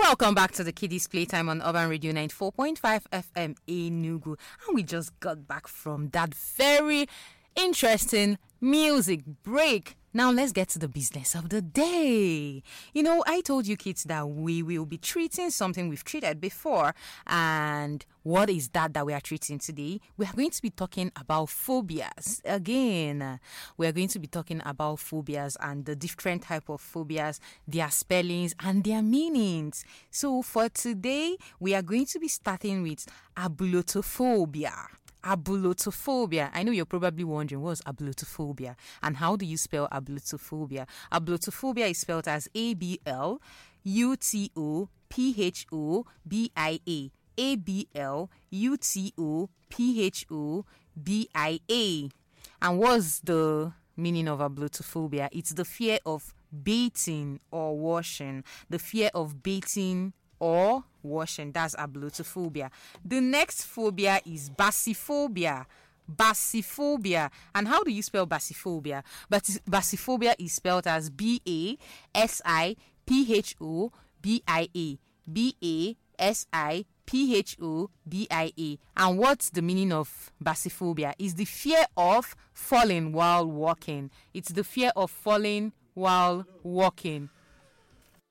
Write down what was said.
Welcome back to the Kiddies Playtime on Urban Radio 94.5 FM Enugu. And we just got back from that very interesting music break. Now let's get to the business of the day. I told you kids that we will be treating something we've treated before. And what is that we are treating today? We are going to be talking about phobias. Again, we are going to be talking about phobias and the different type of phobias, their spellings and their meanings. So for today, we are going to be starting with ablutophobia. Ablutophobia. I know you're probably wondering what's ablutophobia and how do you spell ablutophobia? Ablutophobia is spelled as ABLUTOPHOBIA. ABLUTOPHOBIA. And what's the meaning of ablutophobia? It's the fear of bathing or washing. The fear of bathing or washing. That's ablutophobia. The next phobia is basiphobia. Basiphobia. And how do you spell basiphobia? But basiphobia is spelled as BASIPHOBIA. BASIPHOBIA. And what's the meaning of basiphobia? It's the fear of falling while walking. It's the fear of falling while walking.